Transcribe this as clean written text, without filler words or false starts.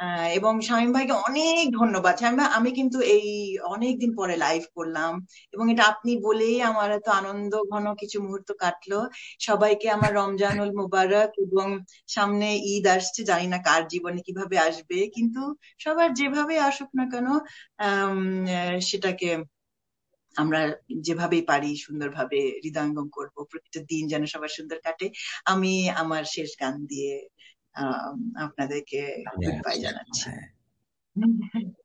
এবং শামীম ভাইকে অনেক ধন্যবাদ। শামীম ভাই, আমি কিন্তু এই অনেকদিন পরে লাইভ করলাম, এবং এটা আপনি বলেই আমার এত আনন্দ ঘন কিছু মুহূর্ত কাটলো। সবাইকে আমার রমজানুল মুবারক, এবং সামনে ঈদ আসছে, জানি না কার জীবনে কিভাবে আসবে, কিন্তু সবার যেভাবে আসুক না কেন সেটাকে আমরা যেভাবেই পারি সুন্দরভাবে হৃদয়ঙ্গম করব। প্রতিটা দিন যেন সবার সুন্দর কাটে। আমি আমার শেষ গান দিয়ে আহ আপনাদেরকে গুড বাই জানাচ্ছি। হ্যাঁ।